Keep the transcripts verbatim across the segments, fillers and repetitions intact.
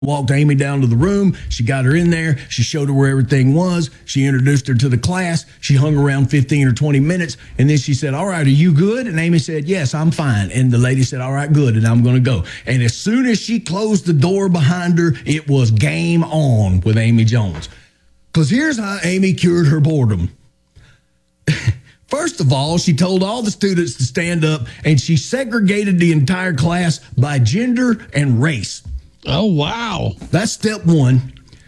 Walked Amy down to the room. She got her in there. She showed her where everything was. She introduced her to the class. She hung around fifteen or twenty minutes. And then she said, all right, are you good? And Amy said, yes, I'm fine. And the lady said, all right, good. And I'm going to go. And as soon as she closed the door behind her, it was game on with Amy Jones. Because here's how Amy cured her boredom. First of all, she told all the students to stand up, and she segregated the entire class by gender and race. Oh, wow. That's step one.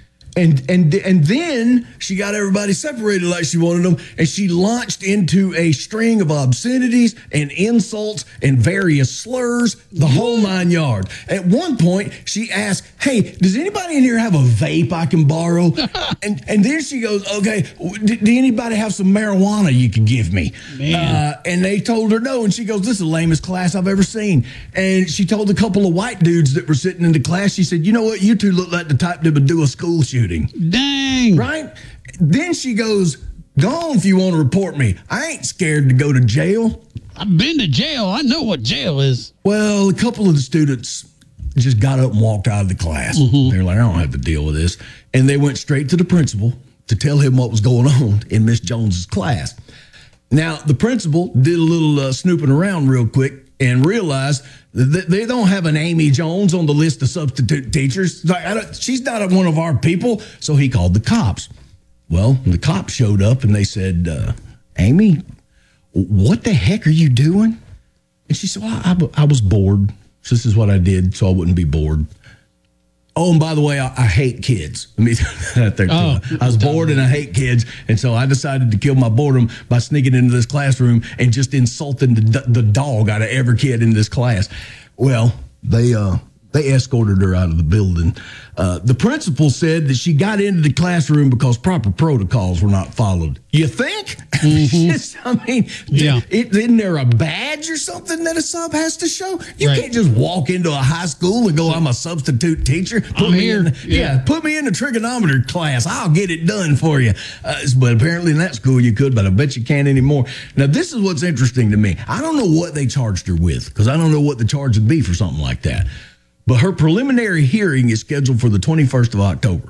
And and and then she got everybody separated like she wanted them, and she launched into a string of obscenities and insults and various slurs, the whole nine yard. At one point, she asked, hey, does anybody in here have a vape I can borrow? and and then she goes, okay, do, do anybody have some marijuana you can give me? Man. Uh, and they told her no, and she goes, this is the lamest class I've ever seen. And she told a couple of white dudes that were sitting in the class, she said, you know what, you two look like the type that would do a school shooting. Dang. Right? Then she goes, go on if you want to report me. I ain't scared to go to jail. I've been to jail. I know what jail is. Well, a couple of the students just got up and walked out of the class. Mm-hmm. They're like, I don't have to deal with this. And they went straight to the principal to tell him what was going on in Miss Jones's class. Now, the principal did a little uh, snooping around real quick and realized that they don't have an Amy Jones on the list of substitute teachers. Like, I don't, she's not one of our people, so he called the cops. Well, the cops showed up and they said, uh, Amy, what the heck are you doing? And she said, well, I, I was bored. So this is what I did so I wouldn't be bored. Oh, and by the way, I, I hate kids. Let me that there oh, I was bored and I hate kids, and so I decided to kill my boredom by sneaking into this classroom and just insulting the the dog out of every kid in this class. Well, they uh they escorted her out of the building. Uh, the principal said that she got into the classroom because proper protocols were not followed. You think? Mm-hmm. Just, I mean, yeah. it, isn't there a badge or something that a sub has to show? You right. can't just walk into a high school and go, I'm a substitute teacher. Put I'm me here. In, yeah. yeah, put me in the trigonometry class. I'll get it done for you. Uh, but apparently in that school you could, but I bet you can't anymore. Now, this is what's interesting to me. I don't know what they charged her with because I don't know what the charge would be for something like that. But her preliminary hearing is scheduled for the twenty-first of October.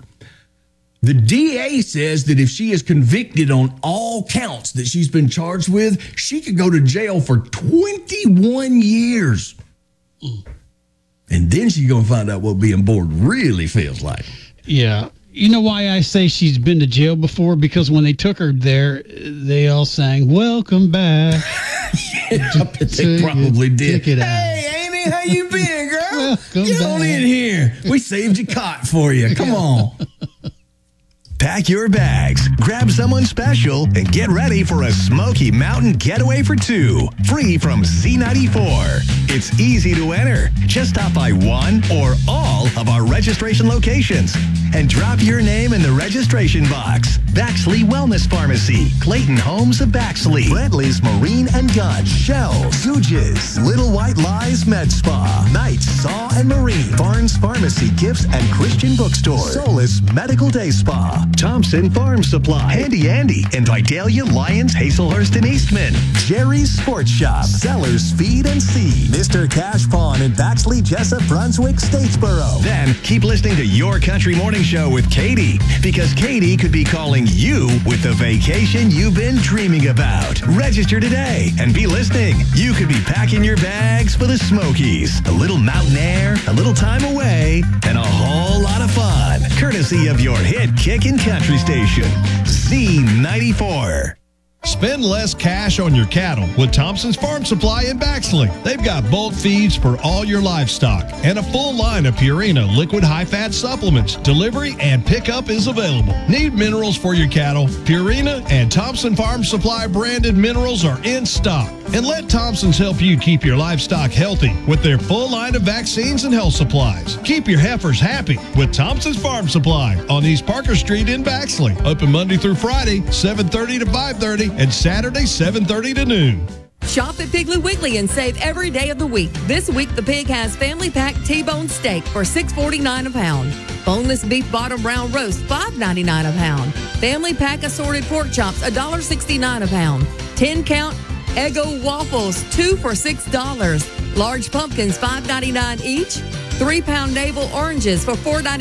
The D A says that if she is convicted on all counts that she's been charged with, she could go to jail for twenty-one years. Mm. And then she's going to find out what being bored really feels like. Yeah. You know why I say she's been to jail before? Because when they took her there, they all sang, welcome back. Yeah, I bet they probably did. Hey, Amy, how you been, girl? Welcome Get on back. in here. We saved your cot for you. Come on. Pack your bags, grab someone special, and get ready for a Smoky Mountain getaway for two. Free from Z ninety-four. It's easy to enter. Just stop by one or all of our registration locations and drop your name in the registration box. Baxley Wellness Pharmacy, Clayton Homes of Baxley, Bradley's Marine and Gun, Shell, Suges, Little White Lies Med Spa, Knight Saw and Marine, Barnes Pharmacy Gifts and Christian Bookstore, Solus Medical Day Spa, Thompson Farm Supply, Handy Andy, and Vidalia Lions, Hazelhurst and Eastman, Jerry's Sports Shop, Sellers Feed and Seed, Mister Cash Pawn in Baxley, Jessup, Brunswick, Statesboro. Then keep listening to Your Country Morning Show with Katie, because Katie could be calling you with the vacation you've been dreaming about. Register today and be listening. You could be packing your bags for the Smokies. A little mountain air, a little time away, and a whole lot of fun. Courtesy of your hit Kickin' Country station, Z ninety-four. Spend less cash on your cattle with Thompson's Farm Supply in Baxley. They've got bulk feeds for all your livestock and a full line of Purina liquid high-fat supplements. Delivery and pickup is available. Need minerals for your cattle? Purina and Thompson Farm Supply branded minerals are in stock. And let Thompson's help you keep your livestock healthy with their full line of vaccines and health supplies. Keep your heifers happy with Thompson's Farm Supply on East Parker Street in Baxley. Open Monday through Friday, seven thirty to five thirty, and Saturday, seven thirty to noon. Shop at Piggly Wiggly and save every day of the week. This week, the Pig has family pack T-bone steak for six forty-nine a pound. Boneless beef bottom round roast, five ninety-nine a pound. Family pack assorted pork chops, one sixty-nine a pound. ten count Eggo waffles, two for six dollars. Large pumpkins, five ninety-nine each. Three pound navel oranges for four